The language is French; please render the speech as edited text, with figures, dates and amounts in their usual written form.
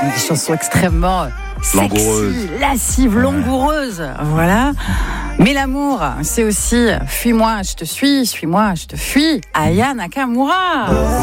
Des chansons extrêmement Langoureuse. sexy, lascives, langoureuses. Voilà. Mais l'amour, c'est aussi fuis-moi, je te suis, suis-moi, je te fuis. Aya Nakamura.